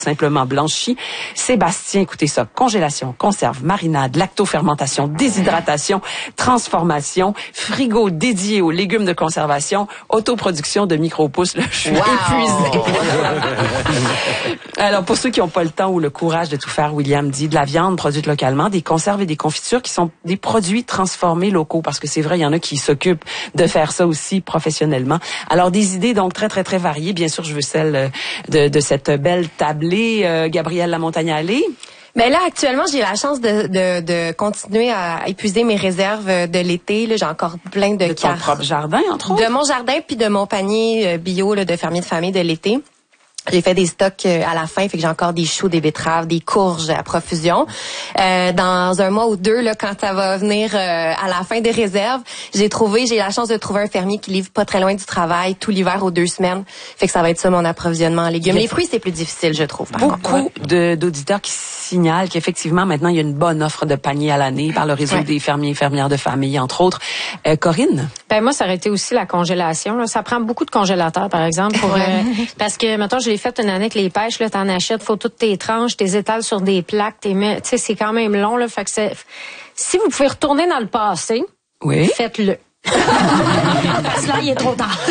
simplement blanchi. Sébastien, écoutez ça, congélation, conserve, marinade, lactofermentation, déshydratation, transformation, frigo dédié aux légumes de conservation, autoproduction de micro-pousses. Là, je suis épuisée. Alors, pour ceux qui n'ont pas le temps ou le courage de tout faire, William dit de la viande produite localement, des conserves et des confitures qui sont des produits transformés locaux, parce que c'est vrai, il y en a qui s'occupent de faire ça aussi professionnellement. Alors, des idées donc très, très, très variées. Bien sûr, je veux celle de cette belle tablée. Gabrielle Lamontagne-Allé. Ben là, actuellement, j'ai la chance de continuer à épuiser mes réserves de l'été. Là, j'ai encore plein de ton propre jardin, entre autres? De mon jardin, puis de mon panier bio là, de fermier de famille de l'été. J'ai fait des stocks à la fin, fait que j'ai encore des choux, des betteraves, des courges à profusion. Dans un mois ou deux, là, quand ça va venir à la fin des réserves, j'ai la chance de trouver un fermier qui livre pas très loin du travail tout l'hiver aux 2 semaines. Fait que ça va être ça mon approvisionnement en légumes. Les fruits, c'est plus difficile, je trouve. Beaucoup d'auditeurs qui signalent qu'effectivement, maintenant, il y a une bonne offre de paniers à l'année par le réseau des fermiers et fermières de famille, entre autres. Corinne? Ben moi, ça aurait été aussi la congélation. Là. Ça prend beaucoup de congélateurs, par exemple, pour parce que, mettons, j'ai fait une année avec les pêches, là, t'en achètes, faut toutes tes tranches, tes étales sur des plaques, tu sais, c'est quand même long, là. Fait que si vous pouvez retourner dans le passé, faites-le. Parce que là, il est trop tard.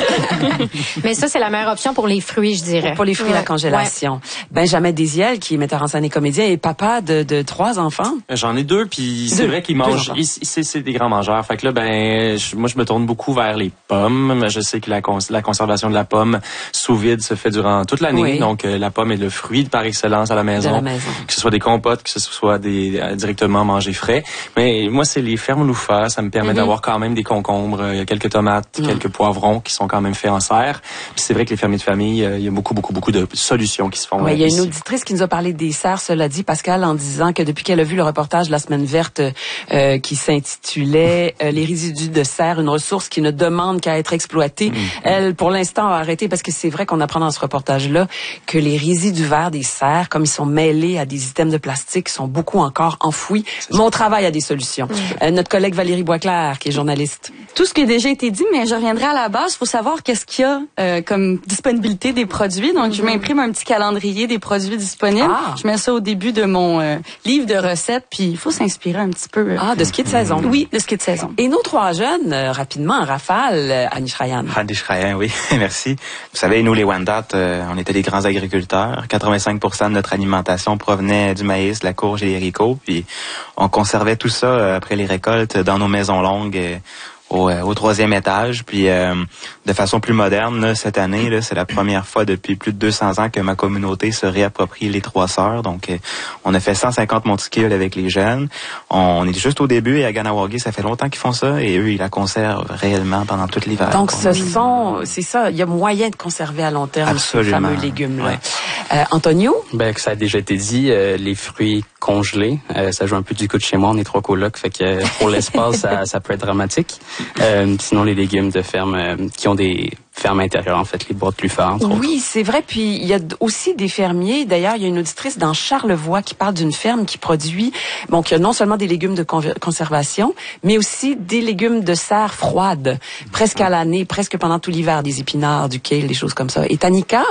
Mais ça, c'est la meilleure option pour les fruits, je dirais. Pour les fruits, la congélation. Ouais. Benjamin Desiel, qui est metteur en scène et comédien, et papa de 3 enfants. J'en ai 2, puis c'est vrai qu'ils mangent. C'est des grands mangeurs. Fait que là, moi, je me tourne beaucoup vers les pommes. Je sais que la conservation de la pomme sous vide se fait durant toute l'année. Oui. Donc, la pomme est le fruit par excellence à la maison. Que ce soit des compotes, que ce soit directement mangés frais. Mais moi, c'est les fermes loufa. Ça me permet d'avoir quand même des concombres. Il y a quelques tomates, quelques poivrons qui sont quand même faits en serre. Puis c'est vrai que les fermiers de famille, il y a beaucoup de solutions qui se font. Oui, il y a une auditrice qui nous a parlé des serres, cela dit, Pascal, en disant que depuis qu'elle a vu le reportage de la Semaine verte qui s'intitulait Les résidus de serre, une ressource qui ne demande qu'à être exploitée, elle, pour l'instant, a arrêté parce que c'est vrai qu'on apprend dans ce reportage-là que les résidus verts des serres, comme ils sont mêlés à des items de plastique, sont beaucoup encore enfouis. Mais on travaille à des solutions. Notre collègue Valérie Boisclair, qui est journaliste. Tout ce qui a déjà été dit, mais je reviendrai à la base. Il faut savoir qu'est-ce qu'il y a comme disponibilité des produits. Donc, je m'imprime un petit calendrier des produits disponibles. Je mets ça au début de mon livre de recettes, puis il faut s'inspirer un petit peu. De ski de saison. Oui, de ski de saison. Et nos 3 jeunes, rapidement, en rafale, Anish Ryan. Anish Ryan, oui, merci. Vous savez, nous, les Wendat, on était des grands agriculteurs. 85% de notre alimentation provenait du maïs, de la courge et les haricots. Puis, on conservait tout ça après les récoltes dans nos maisons longues. Au 3e étage, puis de façon plus moderne, là, cette année, là, c'est la première fois depuis plus de 200 ans que ma communauté se réapproprie les 3 sœurs. Donc, on a fait 150 monticules avec les jeunes. On est juste au début et à Ganawagi, ça fait longtemps qu'ils font ça et eux, ils la conservent réellement pendant tout l'hiver. Donc, c'est ça, il y a moyen de conserver à long terme ces fameux légumes-là. Ouais. Antonio? Que ça a déjà été dit, les fruits congelés, ça joue un peu du coup de chez moi, on est 3 colocs, fait que pour l'espace, ça peut être dramatique. Sinon, les légumes de ferme qui ont des fermes intérieures, en fait, les boîtes Luffa, entre autres. Oui, c'est vrai. Puis, il y a aussi des fermiers. D'ailleurs, il y a une auditrice dans Charlevoix qui parle d'une ferme qui produit, qui a non seulement des légumes de conservation, mais aussi des légumes de serre froide, presque à l'année, presque pendant tout l'hiver, des épinards, du kale, des choses comme ça. Et Tanika?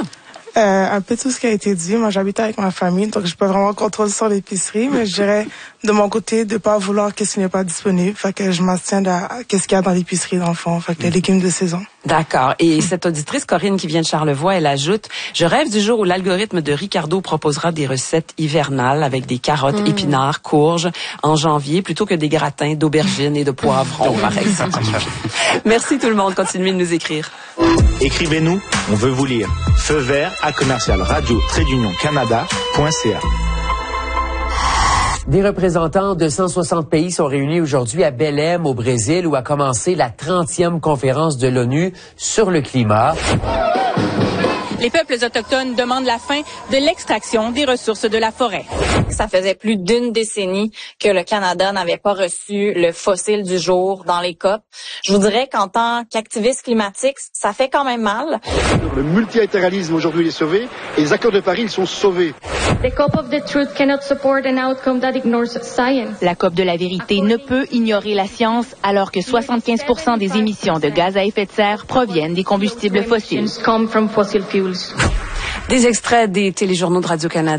Un peu tout ce qui a été dit. Moi, j'habite avec ma famille, donc je peux vraiment contrôler sur l'épicerie, mais je dirais de mon côté de pas vouloir qu'est-ce qui n'est pas disponible. Fait que je m'abstiens de qu'est-ce qu'il y a dans l'épicerie dans le fond. Fait que les légumes de saison. D'accord. Et cette auditrice, Corinne, qui vient de Charlevoix, elle ajoute: je rêve du jour où l'algorithme de Ricardo proposera des recettes hivernales avec des carottes, épinards, courges en janvier, plutôt que des gratins d'aubergines et de poivrons, par exemple. Merci tout le monde. Continuez de nous écrire. Écrivez-nous, on veut vous lire. Feu vert à commercial-radio-canada.ca. Des représentants de 160 pays sont réunis aujourd'hui à Belém, au Brésil, où a commencé la 30e conférence de l'ONU sur le climat. Les peuples autochtones demandent la fin de l'extraction des ressources de la forêt. Ça faisait plus d'1 décennie que le Canada n'avait pas reçu le fossile du jour dans les COP. Je vous dirais qu'en tant qu'activiste climatique, ça fait quand même mal. Le multilatéralisme aujourd'hui est sauvé et les accords de Paris ils sont sauvés. The COP of the truth cannot support an outcome that ignores science. La COP de la vérité ne peut ignorer la science alors que 75% des émissions de gaz à effet de serre proviennent des combustibles fossiles. Des extraits des téléjournaux de Radio-Canada.